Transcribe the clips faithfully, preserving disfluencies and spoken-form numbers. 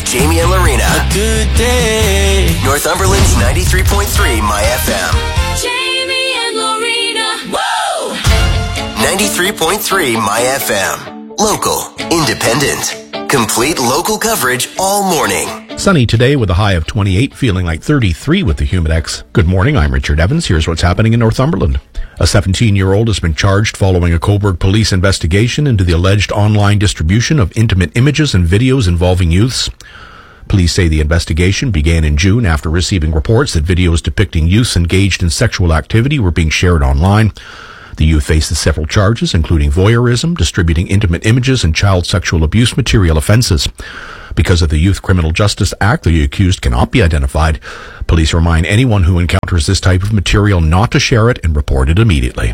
Jamie and Lorena. A good day. Northumberland's ninety-three point three My F M. Jamie and Lorena. Woo! ninety-three point three My F M. Local, independent, complete local coverage all morning. Sunny today with a high of twenty-eight, feeling like thirty-three with the Humidex. Good morning, I'm Richard Evans. Here's what's happening in Northumberland. A seventeen-year-old has been charged following a Cobourg police investigation into the alleged online distribution of intimate images and videos involving youths. Police say the investigation began in June after receiving reports that videos depicting youths engaged in sexual activity were being shared online. The youth faces several charges, including voyeurism, distributing intimate images, and child sexual abuse material offences. Because of the Youth Criminal Justice Act, the accused cannot be identified. Police remind anyone who encounters this type of material not to share it and report it immediately.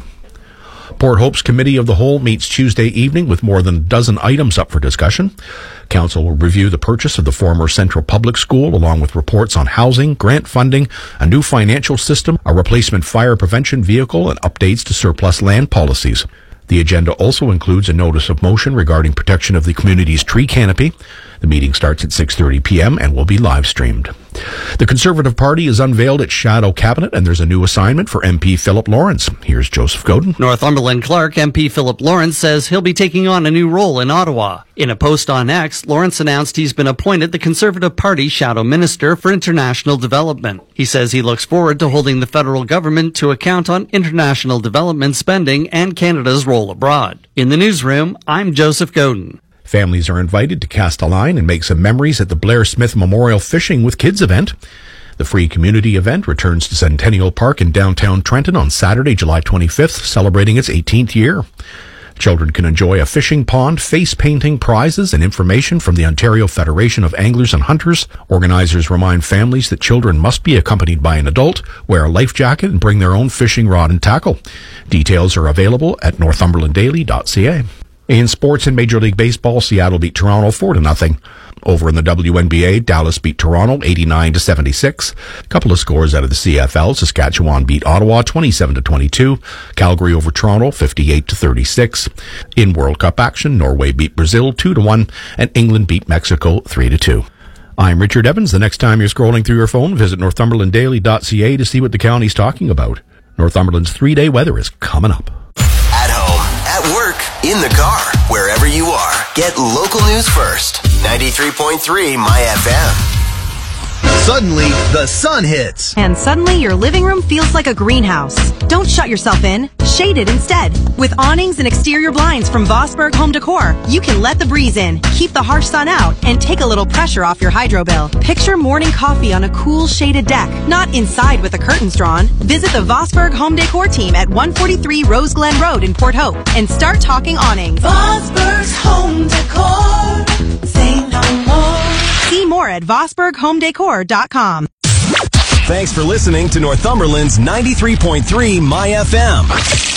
Port Hope's Committee of the Whole meets Tuesday evening with more than a dozen items up for discussion. Council will review the purchase of the former Central Public School, along with reports on housing, grant funding, a new financial system, a replacement fire prevention vehicle, and updates to surplus land policies. The agenda also includes a notice of motion regarding protection of the community's tree canopy. The meeting starts at six thirty p.m. and will be live streamed. The Conservative Party has unveiled its shadow cabinet, and there's a new assignment for M P Philip Lawrence. Here's Joseph Godin. Northumberland Clerk M P Philip Lawrence says he'll be taking on a new role in Ottawa. In a post on X, Lawrence announced he's been appointed the Conservative Party Shadow Minister for International Development. He says he looks forward to holding the federal government to account on international development spending and Canada's role abroad. In the newsroom, I'm Joseph Godin. Families are invited to cast a line and make some memories at the Blair Smith Memorial Fishing with Kids event. The free community event returns to Centennial Park in downtown Trenton on Saturday, July twenty-fifth, celebrating its eighteenth year. Children can enjoy a fishing pond, face painting, prizes, and information from the Ontario Federation of Anglers and Hunters. Organizers remind families that children must be accompanied by an adult, wear a life jacket, and bring their own fishing rod and tackle. Details are available at northumberland daily dot c a. In sports in Major League Baseball, Seattle beat Toronto four to nothing. Over in the W N B A, Dallas beat Toronto eighty-nine to seventy-six. A couple of scores out of the C F L. Saskatchewan beat Ottawa twenty-seven to twenty-two. Calgary over Toronto fifty-eight to thirty-six. In World Cup action, Norway beat Brazil two to one, and England beat Mexico three to two. I'm Richard Evans. The next time you're scrolling through your phone, visit northumberland daily dot c a to see what the county's talking about. Northumberland's three-day weather is coming up. At home, at work, in the car, wherever you are, get local news first. ninety-three point three My F M. Suddenly, the sun hits. And suddenly, your living room feels like a greenhouse. Don't shut yourself in. Shade it instead. With awnings and exterior blinds from Vosburg Home Decor, you can let the breeze in, keep the harsh sun out, and take a little pressure off your hydro bill. Picture morning coffee on a cool, shaded deck, not inside with the curtains drawn. Visit the Vosburg Home Decor team at one forty-three Rose Glen Road in Port Hope and start talking awnings. Vosburg's Home Decor. Say no more. See more at vosburg home decor dot com. Thanks for listening to Northumberland's ninety-three point three My F M.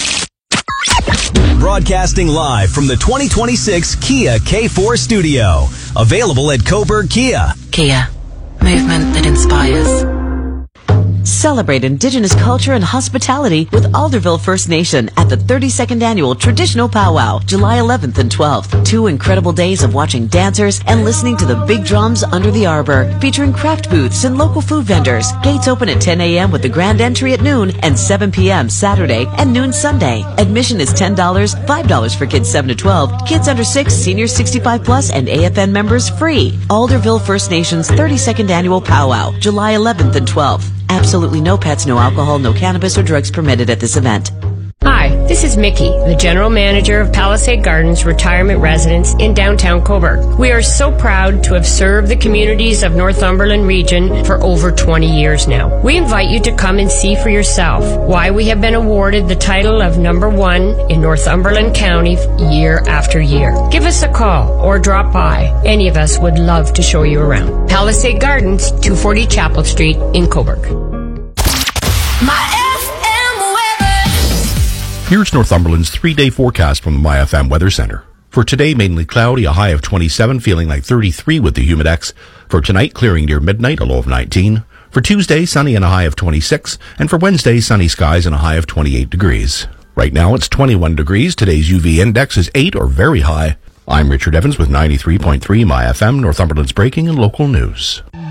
Broadcasting live from the twenty twenty-six Kia K four studio. Available at Cobourg Kia. Kia. Movement that inspires. Celebrate Indigenous culture and hospitality with Alderville First Nation at the thirty-second Annual Traditional Powwow, July eleventh and twelfth. Two incredible days of watching dancers and listening to the big drums under the arbor, featuring craft booths and local food vendors. Gates open at ten a.m. with the grand entry at noon and seven p.m. Saturday and noon Sunday. Admission is ten dollars, five dollars for kids seven to twelve, kids under six, seniors sixty-five plus, and A F N members free. Alderville First Nation's thirty-second Annual Powwow, July eleventh and twelfth. Absolutely no pets, no alcohol, no cannabis or drugs permitted at this event. Hi, this is Mickey, the General Manager of Palisade Gardens Retirement Residence in downtown Cobourg. We are so proud to have served the communities of Northumberland region for over twenty years now. We invite you to come and see for yourself why we have been awarded the title of number one in Northumberland County year after year. Give us a call or drop by. Any of us would love to show you around. Palisade Gardens, two forty Chapel Street in Cobourg. My Here's Northumberland's three-day forecast from the My F M Weather Center. For today, mainly cloudy, a high of twenty-seven, feeling like thirty-three with the Humidex. For tonight, clearing near midnight, a low of nineteen. For Tuesday, sunny and a high of twenty-six. And for Wednesday, sunny skies and a high of twenty-eight degrees. Right now, it's twenty-one degrees. Today's U V index is eight or very high. I'm Richard Evans with ninety-three point three My F M, Northumberland's breaking and local news.